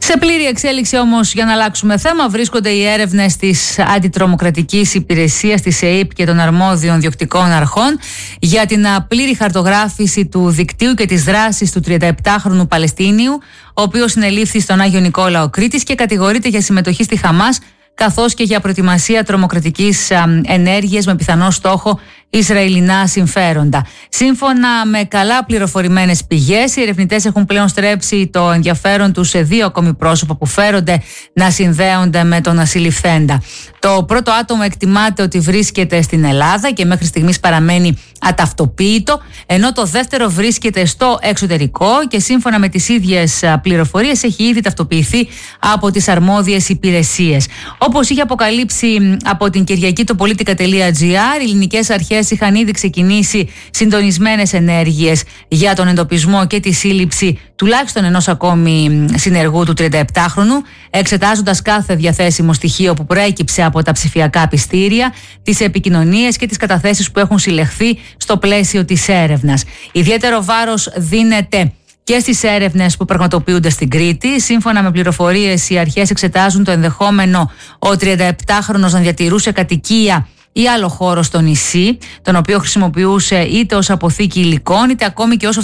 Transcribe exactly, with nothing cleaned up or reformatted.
Σε πλήρη εξέλιξη όμως, για να αλλάξουμε θέμα, βρίσκονται οι έρευνες της Αντιτρομοκρατικής Υπηρεσίας, της ΕΕΠ και των αρμόδιων διοκτικών αρχών για την πλήρη χαρτογράφηση του δικτύου και της δράσης του τριανταεπτάχρονου Παλαιστίνιου, ο οποίος συνελήφθη στον Άγιο Νικόλαο Κρήτης και κατηγορείται για συμμετοχή στη Χαμάς, καθώς και για προετοιμασία τρομοκρατικής ενέργειας με πιθανό στόχο Ισραηλινά συμφέροντα. Σύμφωνα με καλά πληροφορημένες πηγές, οι ερευνητές έχουν πλέον στρέψει το ενδιαφέρον τους σε δύο ακόμη πρόσωπα που φέρονται να συνδέονται με τον ασυλληφθέντα. Το πρώτο άτομο εκτιμάται ότι βρίσκεται στην Ελλάδα και μέχρι στιγμής παραμένει αταυτοποίητο, ενώ το δεύτερο βρίσκεται στο εξωτερικό και σύμφωνα με τις ίδιες πληροφορίες έχει ήδη ταυτοποιηθεί από τις αρμόδιες υπηρεσίες. Όπως είχε αποκαλύψει από την Κυριακή το Politica τελεία τζι άρ, οι ελληνικές αρχές είχαν ήδη ξεκινήσει συντονισμένες ενέργειες για τον εντοπισμό και τη σύλληψη τουλάχιστον ενός ακόμη συνεργού του τριανταεπτάχρονου, εξετάζοντας κάθε διαθέσιμο στοιχείο που προέκυψε από τα ψηφιακά πιστήρια, τις επικοινωνίες και τις καταθέσεις που έχουν συλλεχθεί στο πλαίσιο της έρευνας. Ιδιαίτερο βάρος δίνεται και στις έρευνες που πραγματοποιούνται στην Κρήτη. Σύμφωνα με πληροφορίες, οι αρχές εξετάζουν το ενδεχόμενο ο τριανταεπτάχρονος να διατηρούσε κατοικία ή άλλο χώρο στο νησί, τον οποίο χρησιμοποιούσε είτε ως αποθήκη υλικών, είτε ακόμη και ως